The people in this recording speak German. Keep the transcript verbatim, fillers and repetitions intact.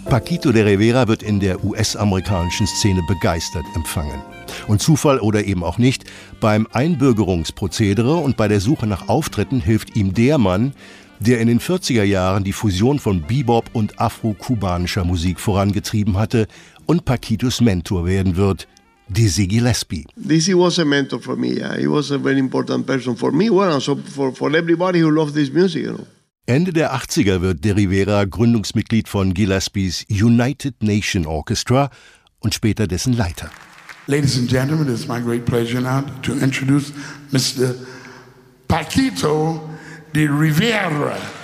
Paquito de Rivera wird in der U S-amerikanischen Szene begeistert empfangen. Und Zufall oder eben auch nicht, beim Einbürgerungsprozedere und bei der Suche nach Auftritten hilft ihm der Mann, der in den vierziger Jahren die Fusion von Bebop und afro-kubanischer Musik vorangetrieben hatte und Paquitos Mentor werden wird, Dizzy Gillespie. Dizzy was a mentor for me, yeah. He was a very important person for me, well, also for, for everybody who loves this music, you know. Ende der achtziger wird de Rivera Gründungsmitglied von Gillespies United Nation Orchestra und später dessen Leiter. Ladies and gentlemen, it's my great pleasure now to introduce Mister Paquito de Rivera.